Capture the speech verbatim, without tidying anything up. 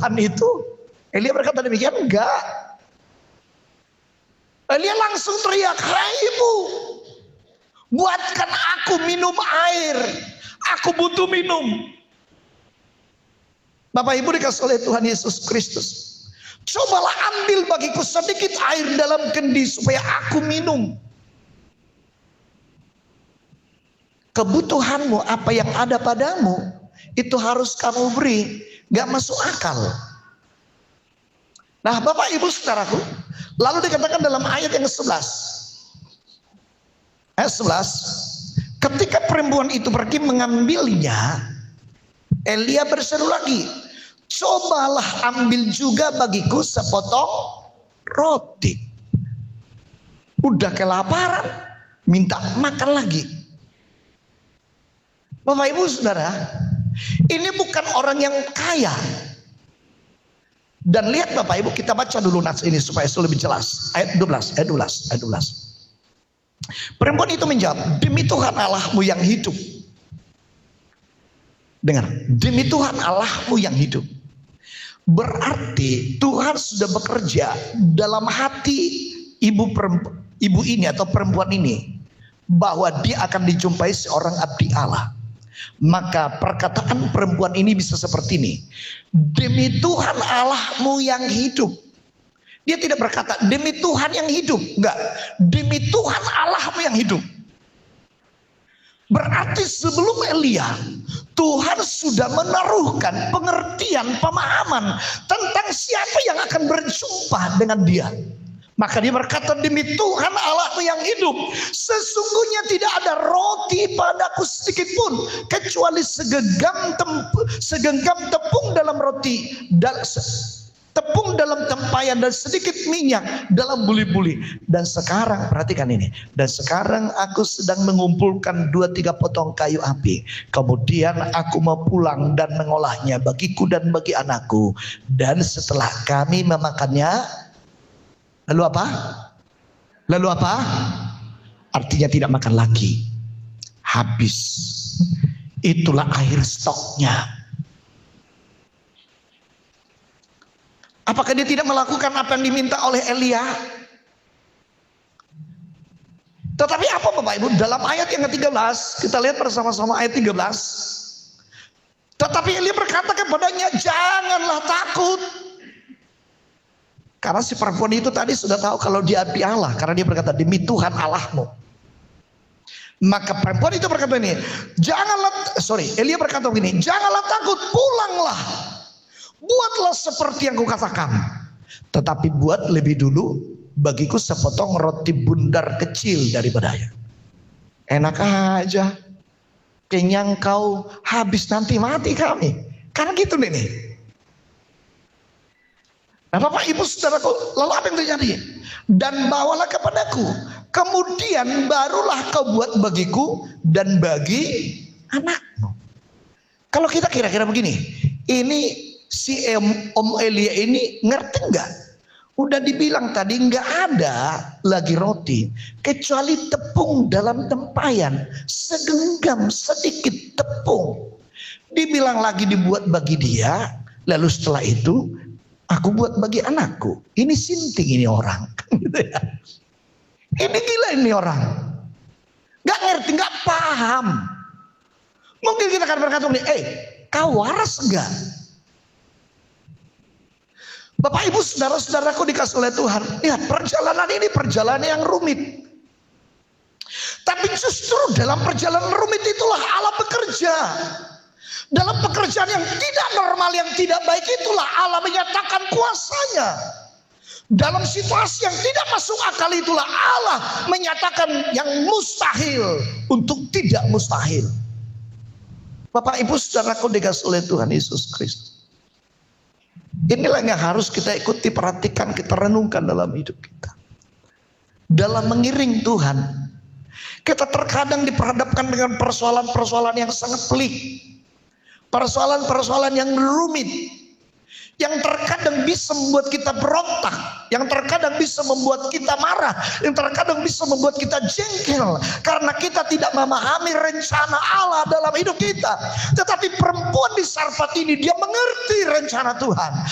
Tuhan itu? Elia berkata demikian? Enggak. Elia langsung teriak, hai ibu, buatkan aku minum air, aku butuh minum. Bapak ibu dikasih oleh Tuhan Yesus Kristus, cobalah ambil bagiku sedikit air dalam kendi supaya aku minum. Kebutuhanmu, apa yang ada padamu, itu harus kamu beri. Gak masuk akal. Nah Bapak Ibu Saudaraku, lalu dikatakan dalam ayat yang sebelas, ayat sebelas, ketika perempuan itu pergi mengambilnya, Elia berseru lagi, cobalah ambil juga bagiku sepotong roti. Udah kelaparan, minta makan lagi. Bapak Ibu Saudara, ini bukan orang yang kaya. Dan lihat Bapak Ibu, kita baca dulu nats ini supaya lebih jelas. Ayat dua belas, ayat dua belas, ayat dua belas. Perempuan itu menjawab, demi Tuhan Allahmu yang hidup. Dengar, demi Tuhan Allahmu yang hidup. Berarti Tuhan sudah bekerja dalam hati ibu perempuan, ibu ini atau perempuan ini, bahwa dia akan dijumpai seorang abdi Allah. Maka perkataan perempuan ini bisa seperti ini, demi Tuhan Allahmu yang hidup. Dia tidak berkata demi Tuhan yang hidup, enggak, demi Tuhan Allahmu yang hidup. Berarti sebelum Elia, Tuhan sudah menaruhkan pengertian, pemahaman tentang siapa yang akan berjumpa dengan dia. Maka dia berkata, demi Tuhan Allahmu yang hidup, sesungguhnya tidak ada roti padaku sedikit pun kecuali segenggam temp- segenggam tepung dalam roti, dal- tepung dalam tempayan dan sedikit minyak dalam buli-buli. Dan sekarang perhatikan ini, dan sekarang aku sedang mengumpulkan dua tiga potong kayu api. Kemudian aku mau pulang dan mengolahnya bagiku dan bagi anakku. Dan setelah kami memakannya, lalu apa? Lalu apa? Artinya tidak makan lagi. Habis. Itulah akhir stoknya. Apakah dia tidak melakukan apa yang diminta oleh Elia? Tetapi apa Bapak Ibu? Dalam ayat yang ke tiga belas, kita lihat bersama-sama ayat tiga belas. Tetapi Elia berkata kepadanya, janganlah takut. Karena si perempuan itu tadi sudah tahu kalau dia abdi Allah, karena dia berkata demi Tuhan Allahmu. Maka perempuan itu berkata ini, janganlah, sorry, Elia berkata begini, janganlah takut, pulanglah, buatlah seperti yang kukatakan. Tetapi buat lebih dulu bagiku sepotong roti bundar kecil daripadanya. Enak aja, kenyang kau, habis nanti mati kami. Karena gitu nih. nih. Nah Bapak Ibu Saudaraku, lalu apa yang terjadi? Dan bawalah kepadaku, kemudian barulah kau buat bagiku dan bagi anakmu. Kalau kita kira-kira begini, ini si Om Elia ini ngerti nggak? Udah dibilang tadi nggak ada lagi roti, kecuali tepung dalam tempayan, segenggam sedikit tepung. Dibilang lagi dibuat bagi dia, lalu setelah itu aku buat bagi anakku. Ini sinting ini orang. Gitu ya. Ini gila ini orang. Gak ngerti, gak paham. Mungkin kita akan berkata, eh kau waras enggak? Bapak Ibu saudara-saudaraku dikasih oleh Tuhan. Lihat perjalanan ini perjalanan yang rumit. Tapi justru dalam perjalanan rumit itulah Allah bekerja. Dalam pekerjaan yang tidak normal, yang tidak baik itulah Allah menyatakan kuasanya. Dalam situasi yang tidak masuk akal itulah Allah menyatakan yang mustahil untuk tidak mustahil. Bapak Ibu saudaraku dikasih oleh Tuhan Yesus Kristus. Inilah yang harus kita ikuti, perhatikan, kita renungkan dalam hidup kita. Dalam mengiring Tuhan, kita terkadang diperhadapkan dengan persoalan-persoalan yang sangat pelik. Persoalan-persoalan yang rumit, yang terkadang bisa membuat kita berontak, yang terkadang bisa membuat kita marah, yang terkadang bisa membuat kita jengkel karena kita tidak memahami rencana Allah dalam hidup kita. Tetapi perempuan di Sarfat ini dia mengerti rencana Tuhan.